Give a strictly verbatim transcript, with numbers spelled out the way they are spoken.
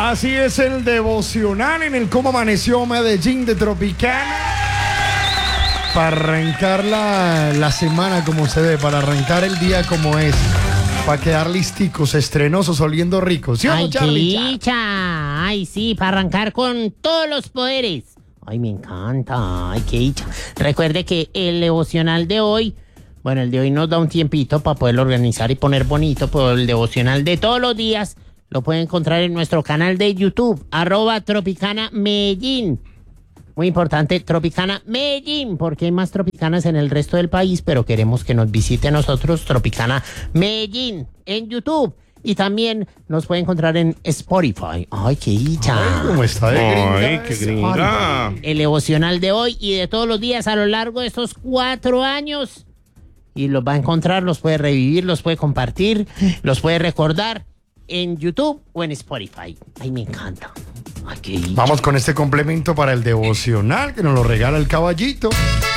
Así es el devocional en el Cómo Amaneció Medellín de Tropicana. Para arrancar la, la semana como se debe, para arrancar el día como es, para quedar listicos, estrenosos, oliendo ricos. ¿Sí o no, Ay, Charlie? qué dicha. Ay, sí, para arrancar con todos los poderes. Ay, me encanta. Ay, qué dicha. Recuerde que el devocional de hoy, bueno, el de hoy nos da un tiempito para poderlo organizar y poner bonito, pero el devocional de todos los días lo puede encontrar en nuestro canal de YouTube, arroba Tropicana Medellín. Muy importante, Tropicana Medellín, porque hay más tropicanas en el resto del país, pero queremos que nos visite a nosotros, Tropicana Medellín, en YouTube. Y también nos puede encontrar en Spotify. ¡Ay, qué dicha! Ay, ¿cómo está de gringa? Ay, qué gringa. El devocional de hoy y de todos los días a lo largo de estos cuatro años. Y los va a encontrar, los puede revivir, los puede compartir, los puede recordar en YouTube o en Spotify. ¡Ay, me encanta! Ay, qué dicha. Vamos con este complemento para el devocional que nos lo regala el caballito.